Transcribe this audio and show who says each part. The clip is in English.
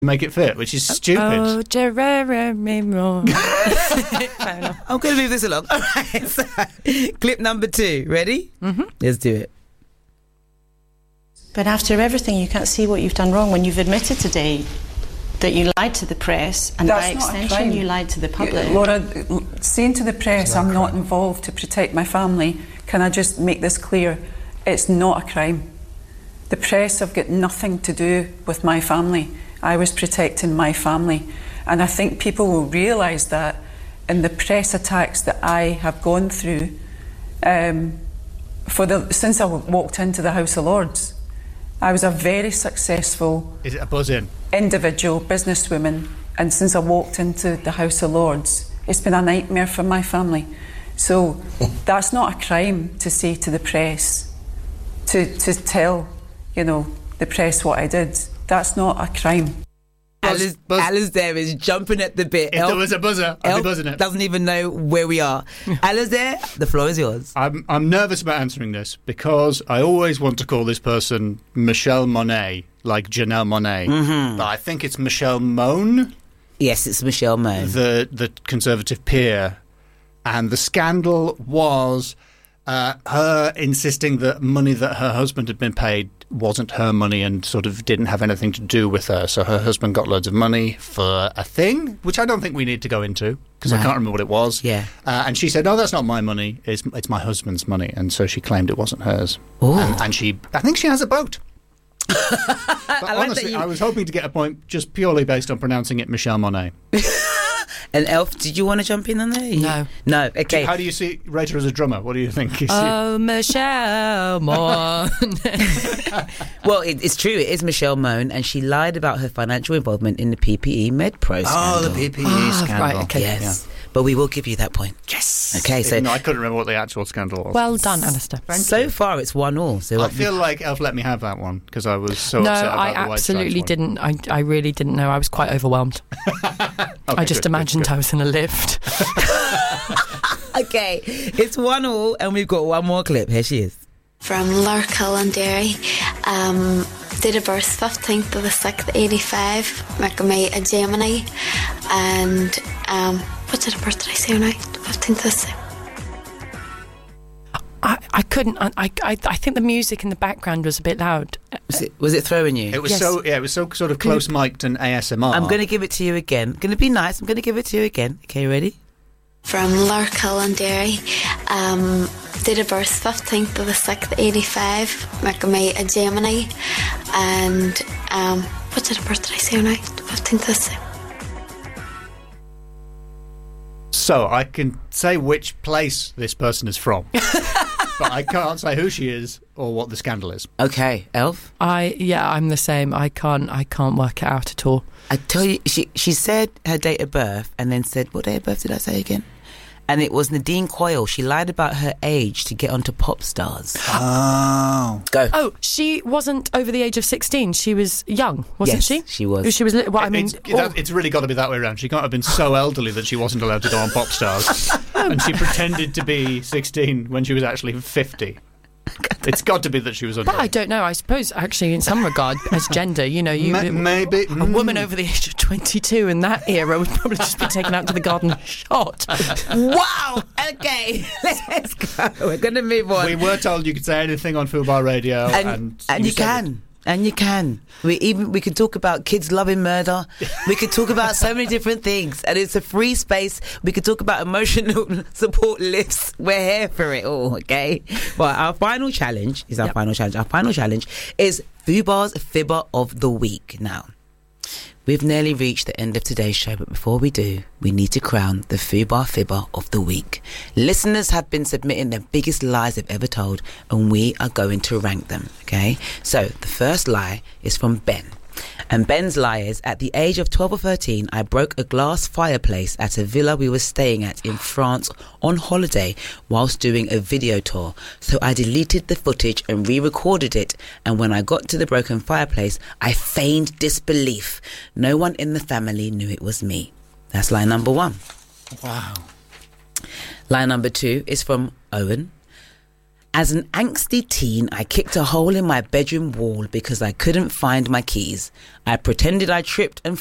Speaker 1: make it fit, which is stupid.
Speaker 2: Oh, Jeremy Moore.
Speaker 3: I'm going to move this along. All right, so, clip number 2. Ready?
Speaker 2: Mm-hmm.
Speaker 3: Let's do it.
Speaker 4: But after everything, you can't see what you've done wrong when you've admitted today that you lied to the press, and
Speaker 5: That's
Speaker 4: by
Speaker 5: not a
Speaker 4: extension
Speaker 5: crime.
Speaker 4: you lied to the public.
Speaker 5: Laura, saying to the press I'm not involved to protect my family, can I just make this clear? It's not a crime. The press have got nothing to do with my family. I was protecting my family. And I think people will realise that in the press attacks that I have gone through since I walked into the House of Lords. I was a very successful
Speaker 1: Is it a buzz-in?
Speaker 5: individual businesswoman, and since I walked into the House of Lords, it's been a nightmare for my family. So that's not a crime to say to the press, to tell, the press what I did. That's not a crime.
Speaker 3: Alistair is jumping at the bit.
Speaker 1: If there was a buzzer, I'd be buzzing it.
Speaker 3: Doesn't even know where we are. Alistair, the floor is yours.
Speaker 1: I'm nervous about answering this because I always want to call this person Michelle Monet, like Janelle Monáe.
Speaker 3: Mm-hmm.
Speaker 1: But I think it's Michelle Mone,
Speaker 3: Yes, it's Michelle Mone.
Speaker 1: the Conservative peer. And the scandal was her insisting that money that her husband had been paid wasn't her money and sort of didn't have anything to do with her. So her husband got loads of money for a thing, which I don't think we need to go into because I can't remember what it was.
Speaker 3: Yeah.
Speaker 1: And she said, "No, that's not my money. It's my husband's money." And so she claimed it wasn't hers.
Speaker 3: Ooh.
Speaker 1: And I think she has a boat. But
Speaker 3: I like
Speaker 1: honestly, I was hoping to get a point just purely based on pronouncing it Michelle Monet.
Speaker 3: And Elf, did you want to jump in on there? No. Okay.
Speaker 1: How do you rate her as a drummer? What do you think?
Speaker 2: Oh, Michelle Moore.
Speaker 3: Well, it's true. It is Michelle Mone, and she lied about her financial involvement in the PPE MedPro scandal.
Speaker 1: the PPE scandal.
Speaker 2: Right, okay.
Speaker 3: Yes. But we will give you that point.
Speaker 1: Yes.
Speaker 3: Okay, so
Speaker 1: Even though I couldn't remember what the actual scandal was.
Speaker 2: Well done, Alistair.
Speaker 3: so far it's 1-1. So
Speaker 1: I feel like Elf let me have that one because I was so
Speaker 2: No,
Speaker 1: upset about
Speaker 2: I
Speaker 1: the White Stripes
Speaker 2: absolutely
Speaker 1: one.
Speaker 2: didn't. I really didn't know. I was quite overwhelmed. I just imagined I was in a lift.
Speaker 3: Okay, it's 1-1, and we've got one more clip. Here she is.
Speaker 6: From Larkill and Derry. Date of birth 15th of the 6th, 85. Making me a Gemini. And what date of birth did I say now? 15th of the 6th.
Speaker 2: I couldn't. I think the music in the background was a bit loud.
Speaker 3: Was it throwing you?
Speaker 1: It was
Speaker 2: Yes.
Speaker 1: it was so sort of close mic'd and ASMR.
Speaker 3: I'm going to give it to you again. Going to be nice. I'm going to give it to you again. Okay, ready?
Speaker 6: From Larkill and Derry. Date of birth 15th of the 6th, 85. Making me a Gemini. And what date of birth did I say now? 15th of the 6th.
Speaker 1: So I can say which place this person is from, but I can't say who she is or what the scandal is.
Speaker 3: Okay, Elf.
Speaker 2: I'm the same. I can't work it out at all.
Speaker 3: I tell you, she said her date of birth and then said, what date of birth did I say again? And it was Nadine Coyle. She lied about her age to get onto Pop Stars.
Speaker 1: Oh.
Speaker 3: Go.
Speaker 2: Oh, she wasn't over the age of 16. She was young, wasn't
Speaker 3: Yes,
Speaker 2: she?
Speaker 3: she was.
Speaker 2: She was. Well, I mean,
Speaker 1: It's really got to be that way around. She can't have been so elderly that she wasn't allowed to go on Pop Stars. And she pretended to be 16 when she was actually 50. It's got to be that she was
Speaker 2: but I
Speaker 1: underage.
Speaker 2: don't know. I suppose, actually, in some regard, as gender,
Speaker 1: Maybe.
Speaker 2: a woman over the age of 22 in that era would probably just be taken out to the garden shot.
Speaker 3: Wow. Okay, let's go. We're going to move on.
Speaker 1: We were told you could say anything on Fubar Radio.
Speaker 3: and you
Speaker 1: said
Speaker 3: can. And you can. We could talk about kids loving murder. We could talk about so many different things, and it's a free space. We could talk about emotional support lifts. We're here for it all, okay? Well, our final challenge is Our final challenge is Fubar's Fibber of the Week. Now, we've nearly reached the end of today's show, but before we do, we need to crown the Fubar Fibber of the Week. Listeners have been submitting their biggest lies they've ever told, and we are going to rank them, okay? So, the first lie is from Ben. And Ben's lie is, at the age of 12 or 13, I broke a glass fireplace at a villa we were staying at in France on holiday whilst doing a video tour. So I deleted the footage and re-recorded it. And when I got to the broken fireplace, I feigned disbelief. No one in the family knew it was me. That's lie number 1.
Speaker 1: Wow.
Speaker 3: Lie number 2 is from Owen. As an angsty teen, I kicked a hole in my bedroom wall because I couldn't find my keys. I pretended I tripped and